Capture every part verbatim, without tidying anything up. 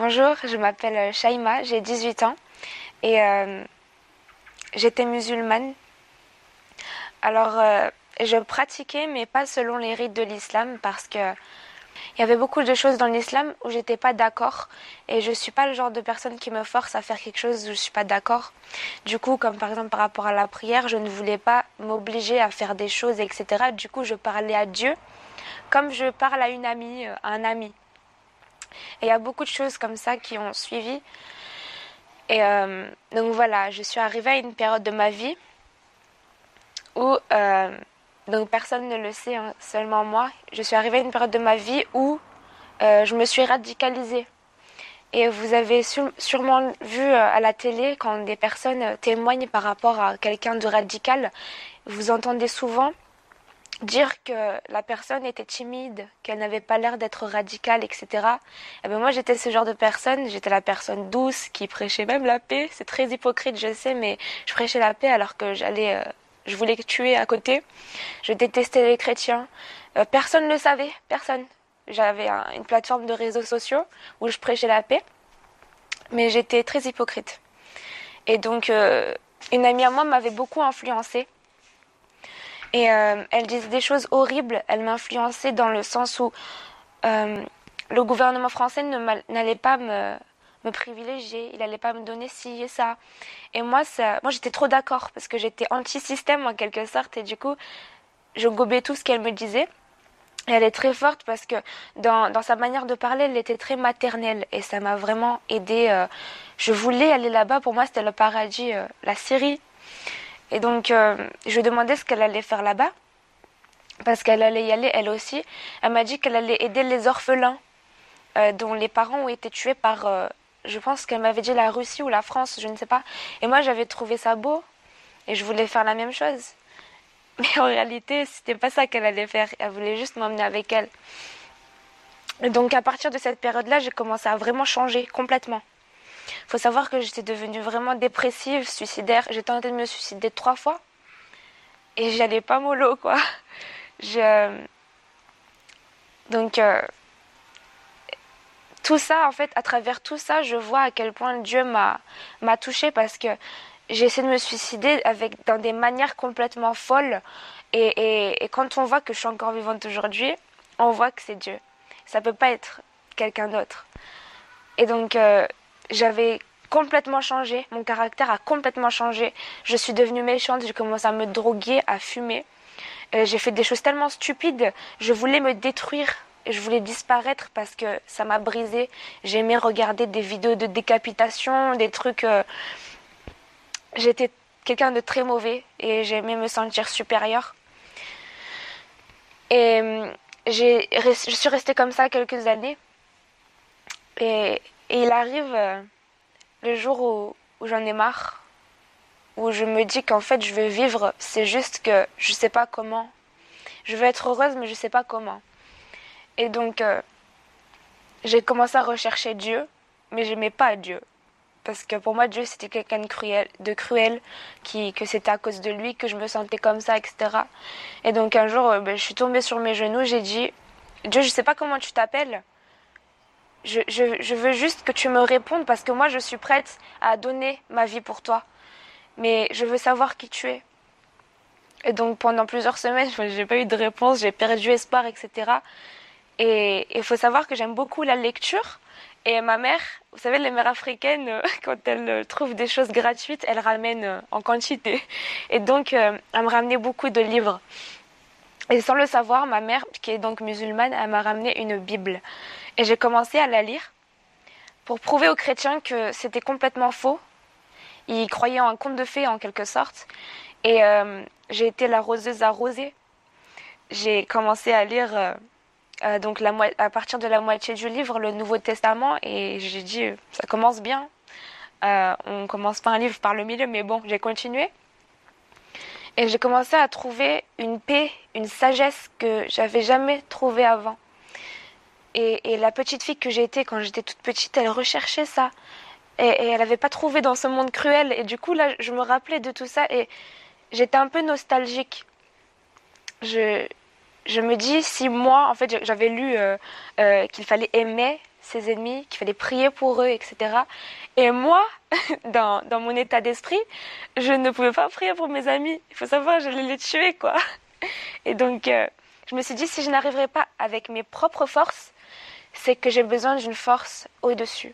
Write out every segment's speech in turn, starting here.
Bonjour, je m'appelle Shaima, j'ai dix-huit ans et euh, j'étais musulmane. Alors, euh, je pratiquais, mais pas selon les rites de l'islam parce que il y avait beaucoup de choses dans l'islam où j'étais pas d'accord et je suis pas le genre de personne qui me force à faire quelque chose où je suis pas d'accord. Du coup, comme par exemple par rapport à la prière, je ne voulais pas m'obliger à faire des choses, et cetera. Du coup, je parlais à Dieu comme je parle à une amie, euh, à un ami. Et il y a beaucoup de choses comme ça qui ont suivi. Et euh, donc voilà, je suis arrivée à une période de ma vie où, euh, donc personne ne le sait, hein, seulement moi, je suis arrivée à une période de ma vie où euh, je me suis radicalisée. Et vous avez sur- sûrement vu euh, à la télé quand des personnes euh, témoignent par rapport à quelqu'un de radical, vous entendez souvent dire que la personne était timide, qu'elle n'avait pas l'air d'être radicale, et cetera. Et ben moi, j'étais ce genre de personne. J'étais la personne douce qui prêchait même la paix. C'est très hypocrite, je sais, mais je prêchais la paix alors que j'allais, euh, je voulais tuer à côté. Je détestais les chrétiens. Euh, personne ne le savait, personne. J'avais un- une plateforme de réseaux sociaux où je prêchais la paix, mais j'étais très hypocrite. Et donc, euh, une amie à moi m'avait beaucoup influencée. Et euh, elle disait des choses horribles. Elle m'influençait dans le sens où euh, le gouvernement français n'allait pas me, me privilégier, il n'allait pas me donner ci et ça. Et moi, ça, moi j'étais trop d'accord parce que j'étais anti-système en quelque sorte et du coup, je gobais tout ce qu'elle me disait. Et elle est très forte parce que dans, dans sa manière de parler, elle était très maternelle et ça m'a vraiment aidée. Euh, je voulais aller là-bas, pour moi c'était le paradis, euh, la Syrie. Et donc, euh, je lui demandais ce qu'elle allait faire là-bas parce qu'elle allait y aller elle aussi. Elle m'a dit qu'elle allait aider les orphelins euh, dont les parents ont été tués par, euh, je pense qu'elle m'avait dit la Russie ou la France, je ne sais pas. Et moi, j'avais trouvé ça beau et je voulais faire la même chose. Mais en réalité, c'était pas ça qu'elle allait faire. Elle voulait juste m'emmener avec elle. Et donc, à partir de cette période-là, j'ai commencé à vraiment changer complètement. Il faut savoir que j'étais devenue vraiment dépressive, suicidaire. J'ai tenté de me suicider trois fois et j'allais pas mollo, quoi. Je... Donc, euh, tout ça, en fait, à travers tout ça, je vois à quel point Dieu m'a m'a touchée parce que j'ai essayé de me suicider avec dans des manières complètement folles. Et, et, et quand on voit que je suis encore vivante aujourd'hui, on voit que c'est Dieu. Ça peut pas être quelqu'un d'autre. Et donc, euh, j'avais complètement changé. Mon caractère a complètement changé. Je suis devenue méchante. J'ai commencé à me droguer, à fumer. Euh, j'ai fait des choses tellement stupides. Je voulais me détruire. Je voulais disparaître parce que ça m'a brisé. J'aimais regarder des vidéos de décapitation, des trucs. Euh... J'étais quelqu'un de très mauvais et j'aimais me sentir supérieure. Et euh, j'ai, je suis restée comme ça quelques années. Et, et il arrive euh, le jour où, où j'en ai marre, où je me dis qu'en fait je veux vivre. C'est juste que je sais pas comment. Je veux être heureuse, mais je sais pas comment. Et donc, euh, j'ai commencé à rechercher Dieu, mais j'aimais pas Dieu. Parce que pour moi, Dieu, c'était quelqu'un de cruel, de cruel qui, que c'était à cause de lui que je me sentais comme ça, et cetera. Et donc, un jour, euh, ben, je suis tombée sur mes genoux, j'ai dit, Dieu, je sais pas comment tu t'appelles. Je, je, je veux juste que tu me répondes parce que moi, je suis prête à donner ma vie pour toi. Mais je veux savoir qui tu es. Et donc, pendant plusieurs semaines, j'ai pas eu de réponse, j'ai perdu espoir, et cetera. Et il faut savoir que j'aime beaucoup la lecture. Et ma mère, vous savez, les mères africaines, quand elles trouvent des choses gratuites, elles ramènent en quantité. Et donc, elle me ramenait beaucoup de livres. Et sans le savoir, ma mère, qui est donc musulmane, elle m'a ramené une Bible. Et j'ai commencé à la lire pour prouver aux chrétiens que c'était complètement faux. Ils croyaient en un conte de fées, en quelque sorte. Et euh, j'ai été la roseuse arrosée. J'ai commencé à lire... Euh, Euh, donc la à partir de la moitié du livre, le Nouveau Testament, et j'ai dit, ça commence bien. Euh, on commence pas un livre par le milieu, mais bon, j'ai continué. Et j'ai commencé à trouver une paix, une sagesse que j'avais jamais trouvée avant. Et, et la petite fille que j'étais quand j'étais toute petite, elle recherchait ça. Et, et elle n'avait pas trouvé dans ce monde cruel. Et du coup, là, je me rappelais de tout ça et j'étais un peu nostalgique. Je, je me dis si moi, en fait, j'avais lu euh, euh, qu'il fallait aimer ses ennemis, qu'il fallait prier pour eux, et cetera. Et moi, dans, dans mon état d'esprit, je ne pouvais pas prier pour mes amis. Il faut savoir, j'allais les tuer, quoi. Et donc, euh, je me suis dit, si je n'arriverai pas avec mes propres forces, c'est que j'ai besoin d'une force au-dessus.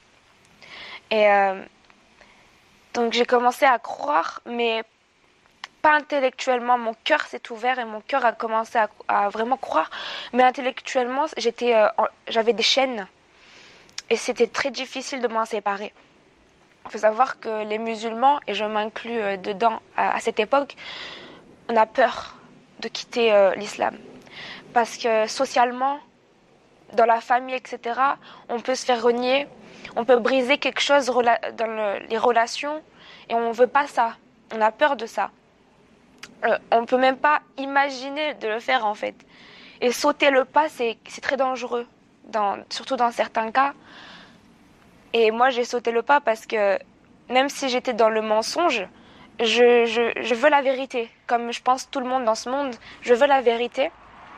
Et euh, donc, j'ai commencé à croire, mais pas intellectuellement. Mon cœur s'est ouvert et mon cœur a commencé à, à vraiment croire. Mais intellectuellement, j'étais, euh, en, j'avais des chaînes. Et c'était très difficile de m'en séparer. Il faut savoir que les musulmans, et je m'inclus euh, dedans à, à cette époque, on a peur de quitter euh, l'islam. Parce que socialement, dans la famille, et cetera, on peut se faire renier, on peut briser quelque chose dans le, les relations, et on ne veut pas ça. On a peur de ça. Euh, on ne peut même pas imaginer de le faire, en fait. Et sauter le pas, c'est, c'est très dangereux, dans, surtout dans certains cas. Et moi, j'ai sauté le pas parce que même si j'étais dans le mensonge, je, je, je veux la vérité. Comme je pense tout le monde dans ce monde, je veux la vérité.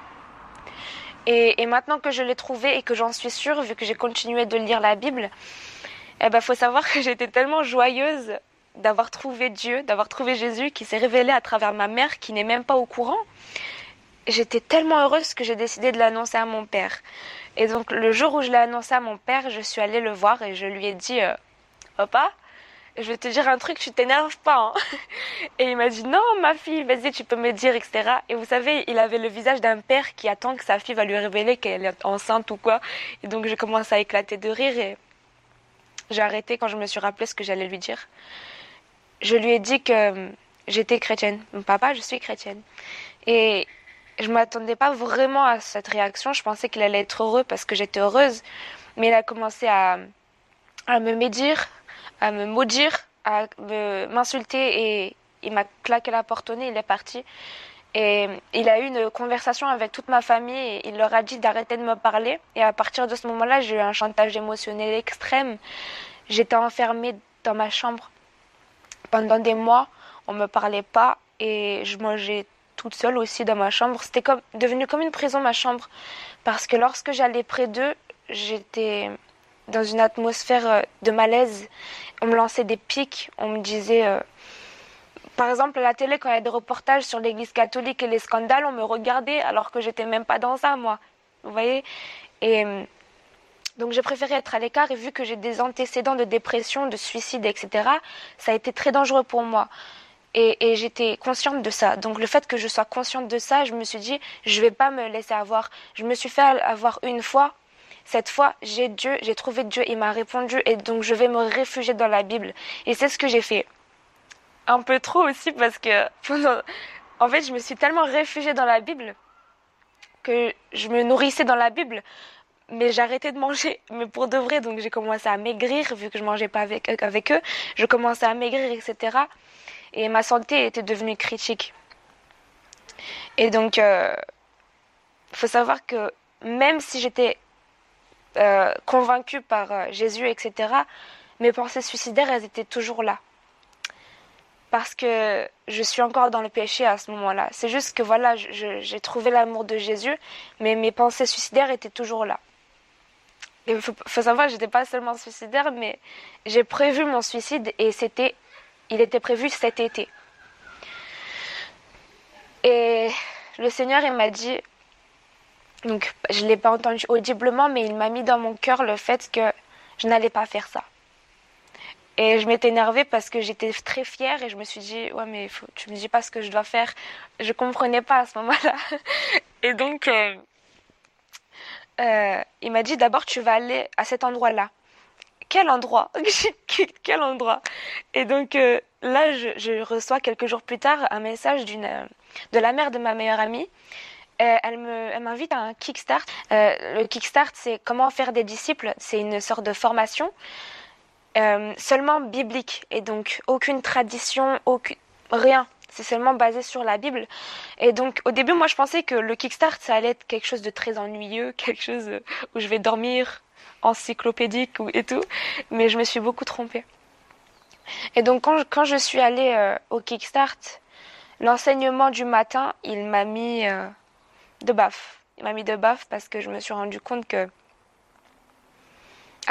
Et, et maintenant que je l'ai trouvée et que j'en suis sûre, vu que j'ai continué de lire la Bible, eh ben, faut savoir que j'étais tellement joyeuse d'avoir trouvé Dieu, d'avoir trouvé Jésus qui s'est révélé à travers ma mère qui n'est même pas au courant. J'étais tellement heureuse que j'ai décidé de l'annoncer à mon père. Et donc le jour où je l'ai annoncé à mon père, je suis allée le voir et je lui ai dit euh, « Papa, je vais te dire un truc, tu t'énerves pas. Hein » Et il m'a dit « Non, ma fille, vas-y, tu peux me dire, et cetera » Et vous savez, il avait le visage d'un père qui attend que sa fille va lui révéler qu'elle est enceinte ou quoi. Et donc j'ai commencé à éclater de rire et j'ai arrêté quand je me suis rappelé ce que j'allais lui dire. Je lui ai dit que j'étais chrétienne. « Papa, je suis chrétienne. » Et je ne m'attendais pas vraiment à cette réaction. Je pensais qu'il allait être heureux parce que j'étais heureuse. Mais il a commencé à, à me médire, à me maudire, à me, m'insulter et il m'a claqué la porte au nez, il est parti. Et il a eu une conversation avec toute ma famille et il leur a dit d'arrêter de me parler. Et à partir de ce moment-là, j'ai eu un chantage émotionnel extrême. J'étais enfermée dans ma chambre pendant des mois. On ne me parlait pas et je mangeais toute seule aussi dans ma chambre. C'était comme, devenu comme une prison, ma chambre. Parce que lorsque j'allais près d'eux, j'étais dans une atmosphère de malaise. On me lançait des pics. On me disait... Euh, par exemple, à la télé, quand il y a des reportages sur l'église catholique et les scandales, on me regardait alors que j'étais même pas dans ça, moi. Vous voyez ? Et donc j'ai préféré être à l'écart et vu que j'ai des antécédents de dépression, de suicide, et cetera, ça a été très dangereux pour moi. Et, et j'étais consciente de ça. Donc le fait que je sois consciente de ça, je me suis dit, je vais pas me laisser avoir. Je me suis fait avoir une fois. Cette fois, j'ai Dieu, j'ai trouvé Dieu, il m'a répondu et donc je vais me réfugier dans la Bible. Et c'est ce que j'ai fait. Un peu trop aussi parce que, en fait, je me suis tellement réfugiée dans la Bible que je me nourrissais dans la Bible, mais j'arrêtais de manger, mais pour de vrai. Donc j'ai commencé à maigrir vu que je mangeais pas avec, avec eux. Je commençais à maigrir, et cetera. Et ma santé était devenue critique. Et donc, il euh, faut savoir que même si j'étais euh, convaincue par euh, Jésus, et cetera, mes pensées suicidaires, elles étaient toujours là. Parce que je suis encore dans le péché à ce moment-là. C'est juste que voilà, je, j'ai trouvé l'amour de Jésus, mais mes pensées suicidaires étaient toujours là. Il faut, faut savoir que j'étais pas seulement suicidaire, mais j'ai prévu mon suicide et c'était, il était prévu cet été. Et le Seigneur, il m'a dit, donc je ne l'ai pas entendu audiblement, mais il m'a mis dans mon cœur le fait que je n'allais pas faire ça. Et je m'étais énervée parce que j'étais très fière et je me suis dit, ouais, mais faut, tu me dis pas ce que je dois faire. Je comprenais pas à ce moment-là. Et donc, euh, euh, il m'a dit, d'abord, tu vas aller à cet endroit-là. Quel endroit? Quel endroit? Et donc, euh, là, je, je reçois quelques jours plus tard un message d'une, euh, de la mère de ma meilleure amie. Euh, elle, me, elle m'invite à un Kickstart. Euh, le Kickstart, c'est comment faire des disciples. C'est une sorte de formation. Euh, seulement biblique et donc aucune tradition, aucune, rien. C'est seulement basé sur la Bible. Et donc au début, moi je pensais que le Kickstart, ça allait être quelque chose de très ennuyeux, quelque chose où je vais dormir encyclopédique et tout. Mais je me suis beaucoup trompée. Et donc quand je, quand je suis allée euh, au Kickstart, l'enseignement du matin, il m'a mis euh, de baffe. Il m'a mis de baffe parce que je me suis rendu compte que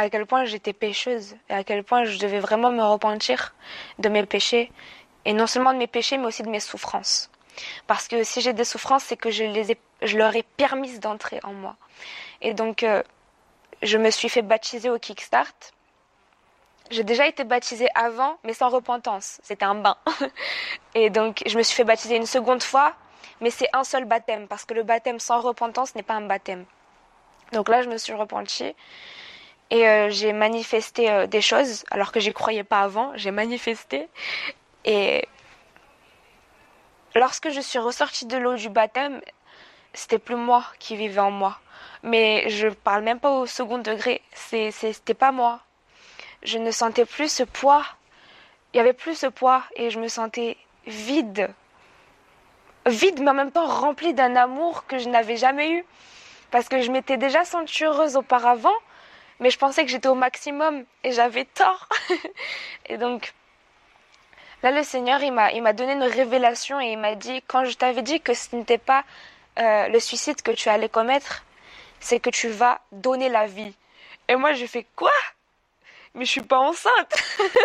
à quel point j'étais pécheuse et à quel point je devais vraiment me repentir de mes péchés. Et non seulement de mes péchés, mais aussi de mes souffrances. Parce que si j'ai des souffrances, c'est que je, les ai, je leur ai permis d'entrer en moi. Et donc, euh, je me suis fait baptiser au Kickstart. J'ai déjà été baptisée avant, mais sans repentance. C'était un bain. Et donc, je me suis fait baptiser une seconde fois, mais c'est un seul baptême, parce que le baptême sans repentance n'est pas un baptême. Donc là, je me suis repentie et euh, j'ai manifesté euh, des choses, alors que j'y croyais pas avant. J'ai manifesté. Et lorsque je suis ressortie de l'eau du baptême, c'était plus moi qui vivais en moi. Mais je parle même pas au second degré. C'est, c'est, c'était pas moi. Je ne sentais plus ce poids. Il y avait plus ce poids et je me sentais vide. Vide, mais en même temps remplie d'un amour que je n'avais jamais eu. Parce que je m'étais déjà sentie heureuse auparavant, mais je pensais que j'étais au maximum et j'avais tort. Et donc, là, le Seigneur, il m'a, il m'a donné une révélation et il m'a dit, quand je t'avais dit que ce n'était pas euh, le suicide que tu allais commettre, c'est que tu vas donner la vie. Et moi, j'ai fait quoi? Mais je suis pas enceinte.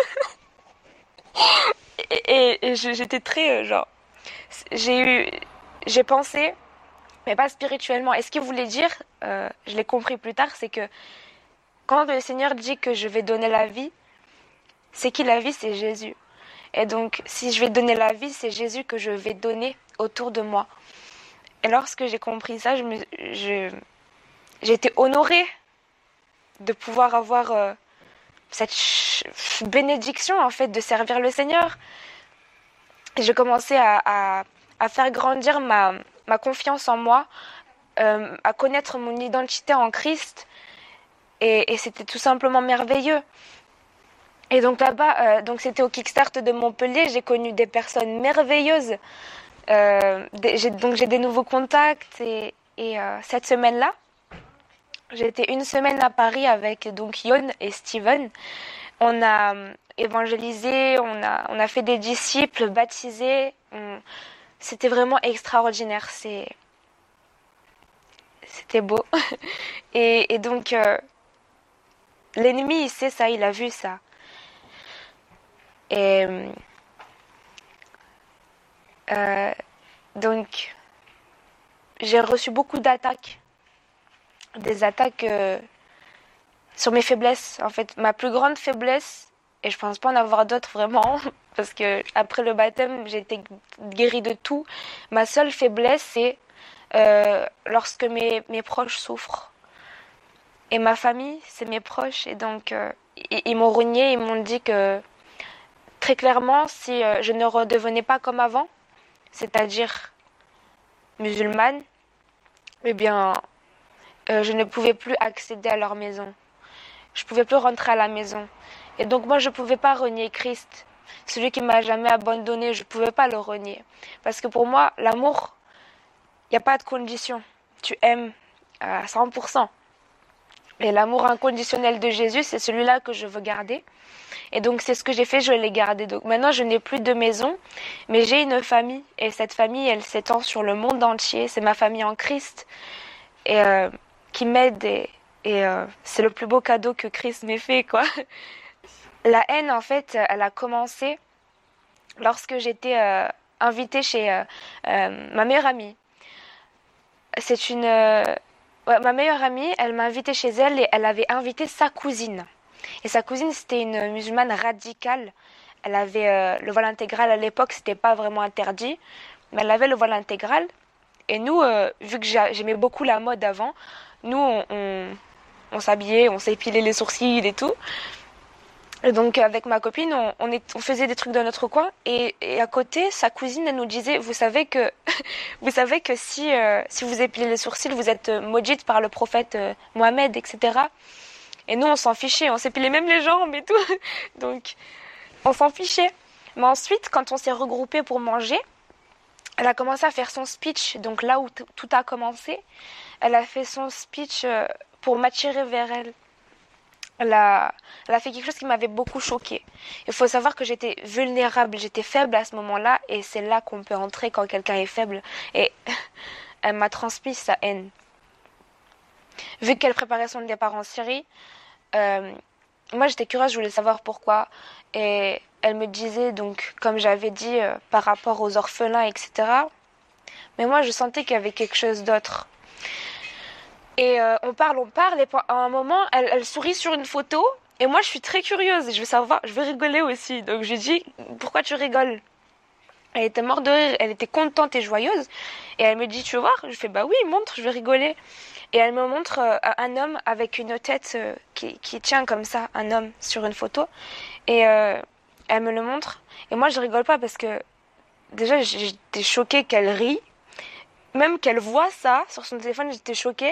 et, et, et j'étais très, euh, genre, j'ai eu, j'ai pensé, mais pas spirituellement. Et ce qu'il voulait dire, euh, je l'ai compris plus tard, c'est que quand le Seigneur dit que je vais donner la vie, c'est qui la vie? C'est Jésus. Et donc, si je vais donner la vie, c'est Jésus que je vais donner autour de moi. Et lorsque j'ai compris ça, je me, je, j'ai été honorée de pouvoir avoir euh, cette ch- bénédiction, en fait, de servir le Seigneur. Et j'ai commencé à, à, à faire grandir ma, ma confiance en moi, euh, à connaître mon identité en Christ. Et, et c'était tout simplement merveilleux. Et donc là-bas, euh, donc c'était au Kickstart de Montpellier, j'ai connu des personnes merveilleuses. Euh, des, j'ai, donc j'ai des nouveaux contacts et, et euh, cette semaine-là, j'ai été une semaine à Paris avec donc Yon et Steven. On a euh, évangélisé, on a, on a fait des disciples, baptisés. On... C'était vraiment extraordinaire. C'est... C'était beau. et, et donc, euh, l'ennemi, il sait ça, il a vu ça. Et euh, donc, j'ai reçu beaucoup d'attaques. Des attaques euh, sur mes faiblesses. En fait, ma plus grande faiblesse, et je pense pas en avoir d'autres vraiment, parce que après le baptême, j'ai été guérie de tout. Ma seule faiblesse, c'est euh, lorsque mes, mes proches souffrent. Et ma famille, c'est mes proches. Et donc, euh, ils, ils m'ont renié, ils m'ont dit que très clairement, si euh, je ne redevenais pas comme avant, c'est-à-dire musulmane, eh bien, euh, je ne pouvais plus accéder à leur maison. Je ne pouvais plus rentrer à la maison. Et donc moi, je ne pouvais pas renier Christ. Celui qui m'a jamais abandonné, je ne pouvais pas le renier. Parce que pour moi, l'amour, il n'y a pas de condition. Tu aimes à cent pour cent. Et l'amour inconditionnel de Jésus, c'est celui-là que je veux garder. Et donc c'est ce que j'ai fait, je l'ai gardé. Donc maintenant, je n'ai plus de maison, mais j'ai une famille. Et cette famille, elle s'étend sur le monde entier. C'est ma famille en Christ. Et euh, qui m'aide et, et euh, c'est le plus beau cadeau que Christ m'ait fait, quoi. La haine, en fait, elle a commencé lorsque j'étais euh, invitée chez euh, euh, ma meilleure amie. C'est une... Euh, ouais, ma meilleure amie, elle m'a invitée chez elle et elle avait invité sa cousine. Et sa cousine, c'était une musulmane radicale. Elle avait euh, le voile intégral à l'époque, c'était pas vraiment interdit, mais elle avait le voile intégral. Et nous, euh, vu que j'aimais beaucoup la mode avant, nous, on, on, on s'habillait, on s'épilait les sourcils et tout. Et donc, avec ma copine, on, on, est, on faisait des trucs dans notre coin. Et, et à côté, sa cousine, elle nous disait, vous savez que, vous savez que si, euh, si vous épilez les sourcils, vous êtes maudite par le prophète euh, Mohammed, et cetera. Et nous, on s'en fichait, on s'épilait même les jambes et tout. Donc, on s'en fichait. Mais ensuite, quand on s'est regroupés pour manger, elle a commencé à faire son speech. Donc là où tout a commencé, elle a fait son speech euh, pour m'attirer vers elle. Elle a, elle a fait quelque chose qui m'avait beaucoup choquée. Il faut savoir que j'étais vulnérable, j'étais faible à ce moment-là, et c'est là qu'on peut entrer quand quelqu'un est faible. Et elle m'a transmis sa haine. Vu qu'elle préparait son départ en Syrie, euh, moi j'étais curieuse, je voulais savoir pourquoi. Et elle me disait, donc, comme j'avais dit, euh, par rapport aux orphelins, et cetera. Mais moi je sentais qu'il y avait quelque chose d'autre. Et euh, on parle, on parle, et à un moment, elle, elle sourit sur une photo. Et moi je suis très curieuse, et je veux savoir, je veux rigoler aussi. Donc je lui dis, pourquoi tu rigoles? Elle était morte de rire, elle était contente et joyeuse. Et elle me dit, tu veux voir? Je fais, bah oui, montre, je vais rigoler. Et elle me montre euh, un homme avec une tête euh, qui, qui tient comme ça, un homme sur une photo. Et euh, elle me le montre. Et moi, je rigole pas parce que déjà, j'étais choquée qu'elle rit. Même qu'elle voit ça sur son téléphone, j'étais choquée.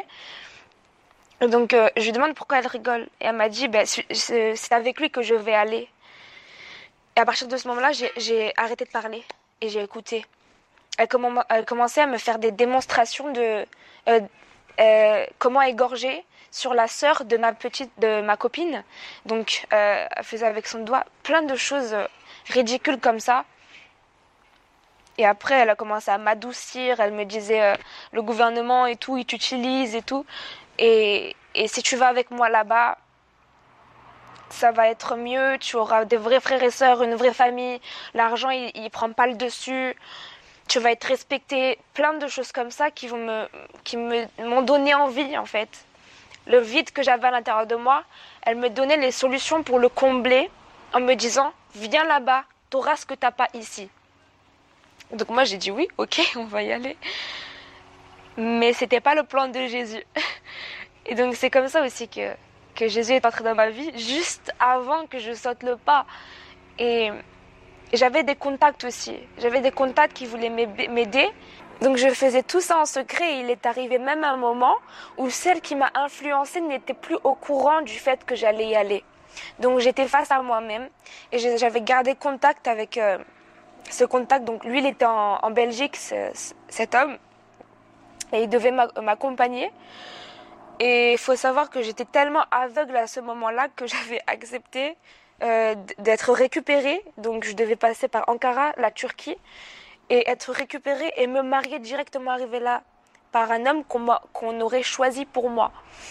Et donc, euh, je lui demande pourquoi elle rigole. Et elle m'a dit, bah, c'est avec lui que je vais aller. Et à partir de ce moment-là, j'ai arrêté de parler et j'ai écouté. Elle, comm elle commençait à me faire des démonstrations de euh, euh, comment égorger sur la sœur de ma petite, de ma copine. Donc, euh, elle faisait avec son doigt plein de choses ridicules comme ça. Et après, elle a commencé à m'adoucir. Elle me disait euh, le gouvernement et tout, il t'utilise et tout. Et, et si tu vas avec moi là-bas, ça va être mieux. Tu auras des vrais frères et sœurs, une vraie famille. L'argent, il, il prend pas le dessus. Tu vas être respecté. Plein de choses comme ça qui vont me, qui me, m'ont donné envie en fait. Le vide que j'avais à l'intérieur de moi, elle me donnait les solutions pour le combler en me disant viens là-bas, t'auras ce que t'as pas ici. Donc moi j'ai dit oui, ok, on va y aller. Mais c'était pas le plan de Jésus. Et donc c'est comme ça aussi que, que Jésus est entré dans ma vie, juste avant que je saute le pas. Et j'avais des contacts aussi. J'avais des contacts qui voulaient m'aider. Donc je faisais tout ça en secret et il est arrivé même un moment où celle qui m'a influencée n'était plus au courant du fait que j'allais y aller. Donc j'étais face à moi-même et j'avais gardé contact avec euh, ce contact. Donc lui il était en, en Belgique, ce, cet homme, et il devait m'accompagner. Et il faut savoir que j'étais tellement aveugle à ce moment-là que j'avais accepté euh, d'être récupérée. Donc je devais passer par Ankara, la Turquie, et être récupérée et me marier directement arrivée là par un homme qu'on qu'on aurait choisi pour moi.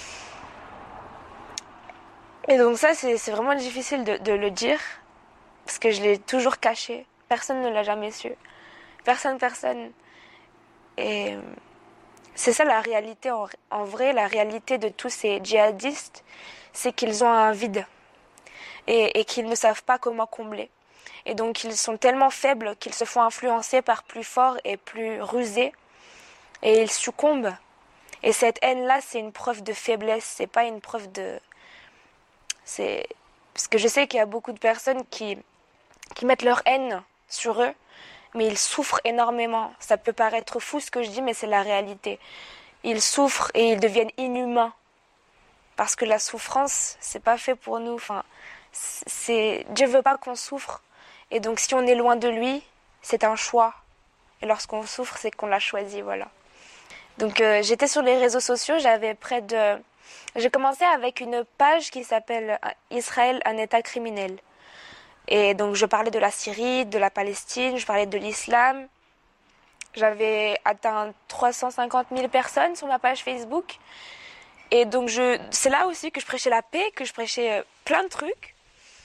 Et donc ça, c'est vraiment difficile de, de le dire, parce que je l'ai toujours caché. Personne ne l'a jamais su. Personne, personne. Et c'est ça la réalité, en, en vrai, la réalité de tous ces djihadistes, c'est qu'ils ont un vide et, et qu'ils ne savent pas comment combler. Et donc ils sont tellement faibles qu'ils se font influencer par plus fort et plus rusés et ils succombent. Et cette haine-là, c'est une preuve de faiblesse, c'est pas une preuve de... c'est parce que je sais qu'il y a beaucoup de personnes qui, qui mettent leur haine sur eux, mais ils souffrent énormément. Ça peut paraître fou ce que je dis, mais c'est la réalité. Ils souffrent et ils deviennent inhumains. Parce que la souffrance, c'est pas fait pour nous. Enfin, c'est... Dieu veut pas qu'on souffre. Et donc si on est loin de lui, c'est un choix. Et lorsqu'on souffre, c'est qu'on l'a choisi, voilà. Donc euh, j'étais sur les réseaux sociaux, j'avais près de... J'ai commencé avec une page qui s'appelle Israël, un État criminel. Et donc je parlais de la Syrie, de la Palestine, je parlais de l'islam. J'avais atteint trois cent cinquante mille personnes sur ma page Facebook. Et donc je, c'est là aussi que je prêchais la paix, que je prêchais plein de trucs.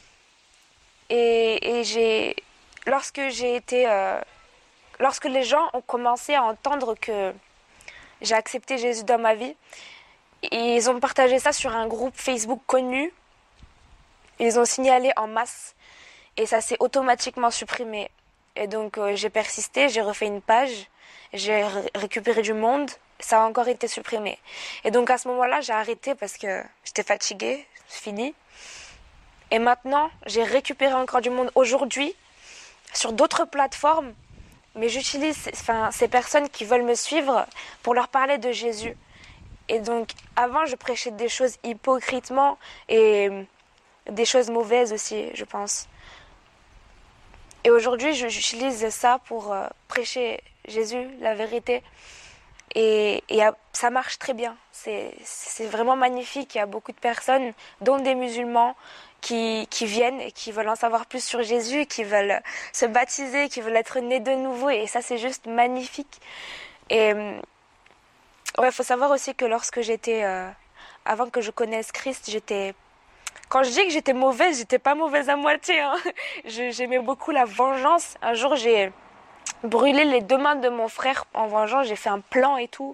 Et, et j'ai, lorsque j'ai été, euh, lorsque les gens ont commencé à entendre que j'ai accepté Jésus dans ma vie, ils ont partagé ça sur un groupe Facebook connu. Ils ont signalé en masse. Et ça s'est automatiquement supprimé. Et donc euh, j'ai persisté, j'ai refait une page, j'ai récupéré du monde, ça a encore été supprimé. Et donc à ce moment-là, j'ai arrêté parce que j'étais fatiguée, c'est fini. Et maintenant, j'ai récupéré encore du monde aujourd'hui sur d'autres plateformes, mais j'utilise enfin, ces personnes qui veulent me suivre pour leur parler de Jésus. Et donc avant, je prêchais des choses hypocritement et des choses mauvaises aussi, je pense. Et aujourd'hui, j'utilise ça pour euh, prêcher Jésus, la vérité. Et, et ça marche très bien. C'est vraiment magnifique. Il y a beaucoup de personnes, dont des musulmans, qui, qui viennent et qui veulent en savoir plus sur Jésus, qui veulent se baptiser, qui veulent être nés de nouveau. Et ça, c'est juste magnifique. Et ouais, faut savoir aussi que lorsque j'étais... Euh, avant que je connaisse Christ, j'étais Quand je dis que j'étais mauvaise, j'étais pas mauvaise à moitié, hein. Je- J'aimais beaucoup la vengeance. Un jour, j'ai brûlé les deux mains de mon frère en vengeance. J'ai fait un plan et tout.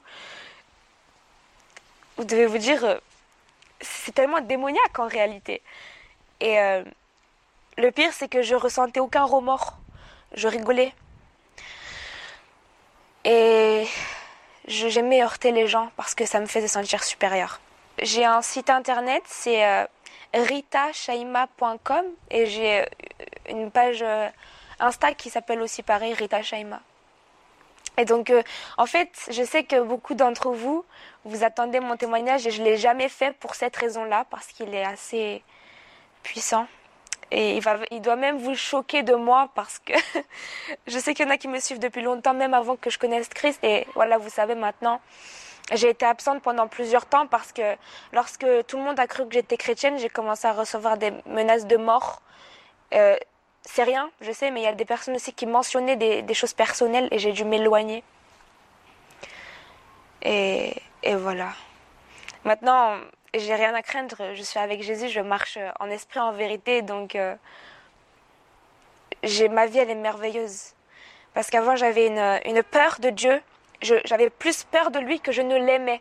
Vous devez vous dire, euh, c'est tellement démoniaque en réalité. Et euh, le pire, c'est que je ressentais aucun remords. Je rigolais. Et je- j'aimais heurter les gens parce que ça me faisait sentir supérieure. J'ai un site internet, c'est euh, rita shaima point com et j'ai euh, une page euh, Insta qui s'appelle aussi pareil, Rita Shaima. Et donc, euh, en fait, je sais que beaucoup d'entre vous, vous attendez mon témoignage et je ne l'ai jamais fait pour cette raison-là, parce qu'il est assez puissant. Et il, va, il doit même vous choquer de moi, parce que je sais qu'il y en a qui me suivent depuis longtemps, même avant que je connaisse Christ. Et voilà, vous savez maintenant, j'ai été absente pendant plusieurs temps parce que lorsque tout le monde a cru que j'étais chrétienne, j'ai commencé à recevoir des menaces de mort. Euh, c'est rien, je sais, mais il y a des personnes aussi qui mentionnaient des, des choses personnelles et j'ai dû m'éloigner. Et, et voilà. Maintenant, j'ai rien à craindre. Je suis avec Jésus, je marche en esprit, en vérité. Donc, euh, j'ai, ma vie, elle est merveilleuse. Parce qu'avant, j'avais une, une peur de Dieu. Je, j'avais plus peur de lui que je ne l'aimais.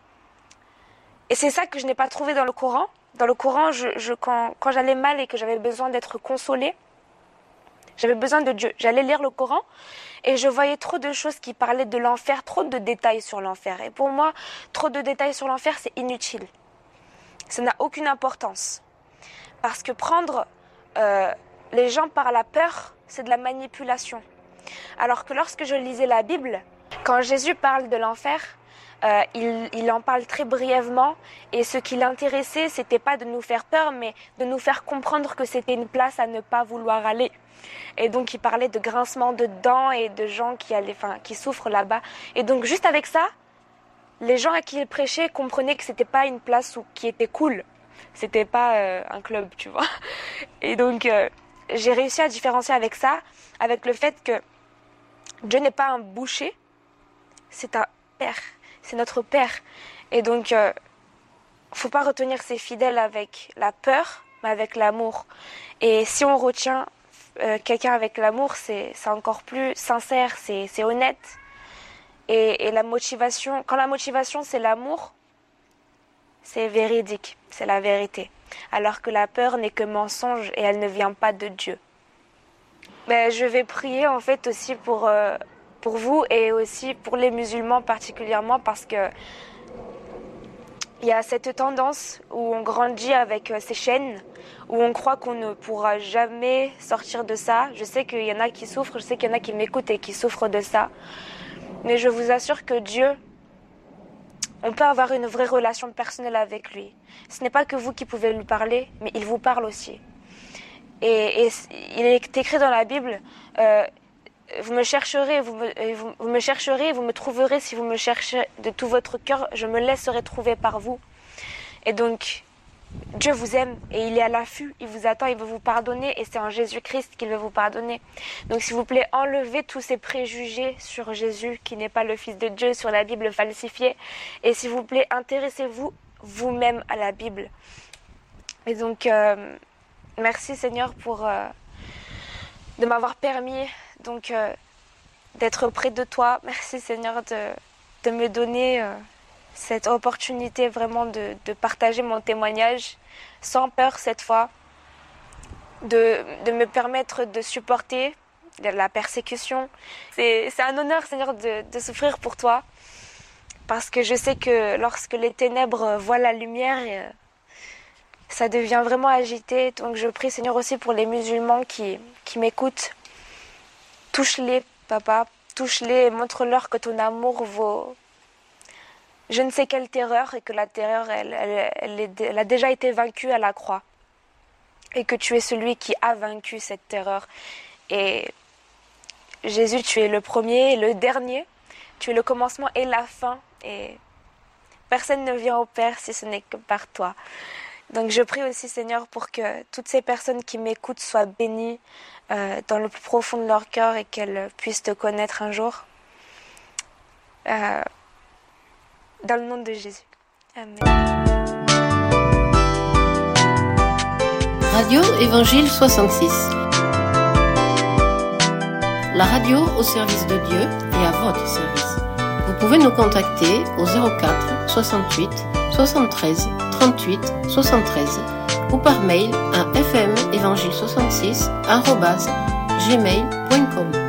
Et c'est ça que je n'ai pas trouvé dans le Coran. Dans le Coran, je, je, quand, quand j'allais mal et que j'avais besoin d'être consolée, j'avais besoin de Dieu. J'allais lire le Coran et je voyais trop de choses qui parlaient de l'enfer, trop de détails sur l'enfer. Et pour moi, trop de détails sur l'enfer, c'est inutile. Ça n'a aucune importance. Parce que prendre euh, les gens par la peur, c'est de la manipulation. Alors que lorsque je lisais la Bible, quand Jésus parle de l'enfer, euh, il, il en parle très brièvement. Et ce qui l'intéressait, c'était pas de nous faire peur, mais de nous faire comprendre que c'était une place à ne pas vouloir aller. Et donc, il parlait de grincement de dents et de gens qui, allaient, enfin, qui souffrent là-bas. Et donc, juste avec ça, les gens à qui il prêchait comprenaient que c'était pas une place où, qui était cool. C'était pas euh, un club, tu vois. Et donc, euh, j'ai réussi à différencier avec ça, avec le fait que Dieu n'est pas un boucher, c'est un père, c'est notre père. Et donc, euh, faut pas retenir ses fidèles avec la peur, mais avec l'amour. Et si on retient euh, quelqu'un avec l'amour, c'est, c'est encore plus sincère, c'est, c'est honnête. Et, et la motivation, quand la motivation c'est l'amour, c'est véridique, c'est la vérité. Alors que la peur n'est que mensonge et elle ne vient pas de Dieu. Ben, je vais prier en fait aussi pour, euh, pour vous et aussi pour les musulmans particulièrement parce que il y a cette tendance où on grandit avec ces chaînes, où on croit qu'on ne pourra jamais sortir de ça. Je sais qu'il y en a qui souffrent, je sais qu'il y en a qui m'écoutent et qui souffrent de ça. Mais je vous assure que Dieu, on peut avoir une vraie relation personnelle avec lui. Ce n'est pas que vous qui pouvez lui parler, mais il vous parle aussi. Et, et il est écrit dans la Bible, euh, vous me chercherez, vous me, vous, vous me chercherez, vous me trouverez si vous me cherchez de tout votre cœur, je me laisserai trouver par vous. Et donc, Dieu vous aime et il est à l'affût, il vous attend, il veut vous pardonner et c'est en Jésus-Christ qu'il veut vous pardonner. Donc s'il vous plaît, enlevez tous ces préjugés sur Jésus qui n'est pas le Fils de Dieu, sur la Bible falsifiée. Et s'il vous plaît, intéressez-vous vous-même à la Bible. Et donc, euh, merci Seigneur pour euh, de m'avoir permis donc euh, d'être près de toi. Merci Seigneur de, de me donner euh, cette opportunité vraiment de, de partager mon témoignage sans peur cette fois, de, de me permettre de supporter la persécution. C'est, c'est un honneur Seigneur de, de souffrir pour toi parce que je sais que lorsque les ténèbres voient la lumière, euh, ça devient vraiment agité. Donc je prie Seigneur aussi pour les musulmans qui, qui m'écoutent. Touche-les, papa, touche-les et montre-leur que ton amour vaut je ne sais quelle terreur et que la terreur, elle, elle, elle, est, elle a déjà été vaincue à la croix. Et que tu es celui qui a vaincu cette terreur. Et Jésus, tu es le premier et le dernier. Tu es le commencement et la fin. Et personne ne vient au Père si ce n'est que par toi. Donc je prie aussi Seigneur pour que toutes ces personnes qui m'écoutent soient bénies euh, dans le plus profond de leur cœur et qu'elles puissent te connaître un jour. Euh, dans le nom de Jésus. Amen. Radio Évangile soixante-six. La radio au service de Dieu et à votre service. Vous pouvez nous contacter au zéro quatre soixante-huit soixante-treize trente-huit soixante-treize ou par mail à f m évangile soixante-six arobase gmail point com.